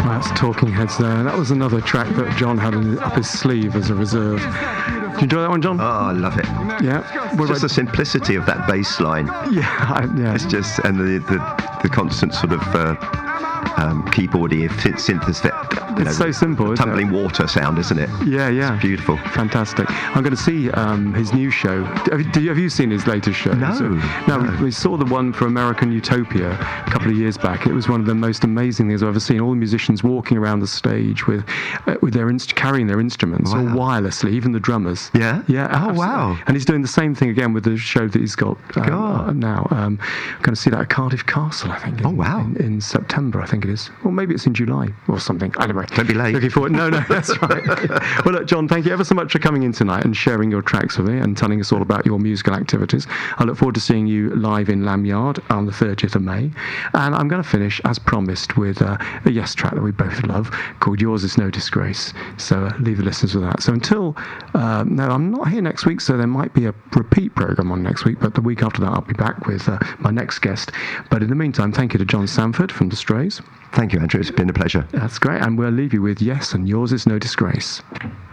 That's Talking Heads there. That was another track that John had up his sleeve as a reserve. Did you enjoy that one, John? Oh, I love it. Yeah. Just the simplicity of that bass line. Yeah. It's just, and the constant sort of keyboardy synthesis. It's so simple, isn't tumbling water sound, isn't it? Yeah. It's beautiful. Fantastic. I'm going to see his new show. Have you seen his latest show? No. We saw the one for American Utopia a couple of years back. It was one of the most amazing things I've ever seen. All the musicians walking around the stage with their carrying their instruments, all wirelessly, even the drummers. Yeah? Yeah. Oh, wow. And he's doing the same thing again with the show that he's got now. I'm going to see that at Cardiff Castle, I think. In September, I think it is. Or maybe it's in July or something. Anyway. Don't be late. Looking forward. No, that's right. Well, look, John, thank you ever so much for coming in tonight and sharing your tracks with me and telling us all about your musical activities. I look forward to seeing you live in Lamb Yard on the 30th of May. And I'm going to finish, as promised, with a Yes track that we both love called Yours Is No Disgrace. So leave the listeners with that. So until, no, I'm not here next week, so there might be a repeat programme on next week, but the week after that I'll be back with my next guest. But in the meantime, thank you to John Sanford from The Strays. Thank you, Andrew. It's been a pleasure. That's great. And we'll leave you with Yes and Yours Is No Disgrace.